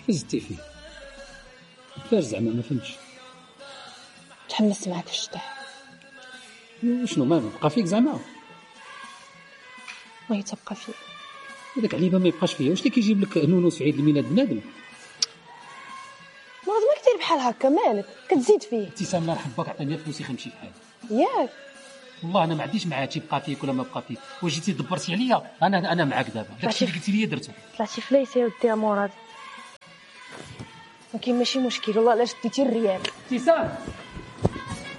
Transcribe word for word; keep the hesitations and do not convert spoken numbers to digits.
زدتي فيه فاش زعما ما فهمتش. تحمست معاك في الشطح. وشنو ما بقى فيك زعما؟ وهي تبقى فيك. هذاك عليبه ما يبقاش فيها. واش اللي كيجيب لك نونوس في عيد الميلاد بنادم؟ مرض ما كثير بحال هكا مالك كتزيد فيه. ابتسام الله يرحم باك عطيني فلوسي خمشي في حالي. ياك والله انا ما عنديش معاه تيبقى فيك ولا ما بقى فيك. واش جيتي دبرتي عليا انا انا معاك دابا. داكشي اللي قلتي لي درتو. طلعتي فليس يا ودي مراد. ما كاين ماشي مشكل والله الا شديتي الريال. ابتسام